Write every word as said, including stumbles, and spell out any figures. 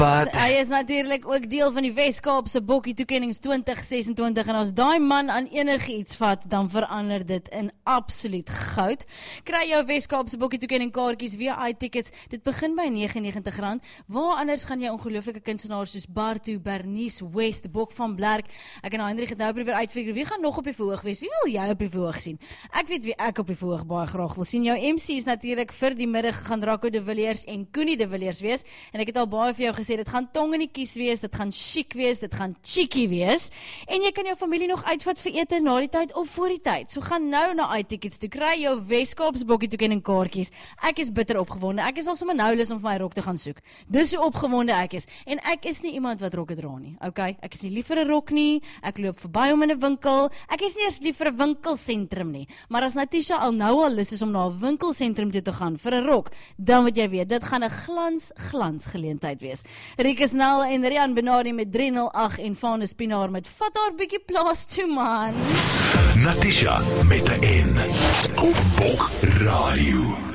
But Hy is natuurlik ook deel van die Wes-Kaapse Bokkie Toekennings twintig sesentwintig en as daai man aan enige iets vat, dan verander dit in absoluut goud. Kry jou Wes-Kaapse Bokkie Toekenning kaartjies via iTickets. Dit begin by negentig en negentig rand. Waar anders gaan jy ongelooflike kunstenaars soos Bartu, Bernice, West, Bok van Blerk. Ek en Hendrik het nou probeer uitfigure, wie gaan nog op die verhoog wees? Wie wil jy op die verhoog sien? Ek weet wie ek op die verhoog baie graag wil sien. Jou M C is natuurlik vir die middag gaan Rocco de Villiers en Koenie de Villiers wees. En ek het al baie vir jou gesê, dit gaan tong in die kies wees, dit gaan chic wees, dit gaan cheeky wees. En jy kan jou familie nog uitvat vir ete na die tyd of voor die tyd. So gaan nou na iTickets toe, kry jou Wes-Kaapse Bokkie Toekenning kaartjies. Ek is bitter opgewonde. Ek is al sommer nou lus om vir my rok te gaan soek. Dis hoe opgewonde ek is. En ek is nie iemand wat rokke dra nie. Okay? Ek is nie lief vir 'n rok nie. Ek loop verby om in 'n winkel. Ek is nie eers lief vir 'n winkelsentrum nie. Maar as Natisha al nou al lus is om na 'n winkelsentrum toe te gaan vir 'n rok, dan moet jy weet, dit gaan 'n glans glans geleentheid wees. Rieke Snell en Rian Benardi met drie nul agt en Fane Spinaar met vat haar bietjie plaas toe man. Natisha met 'n N op Bok Radio.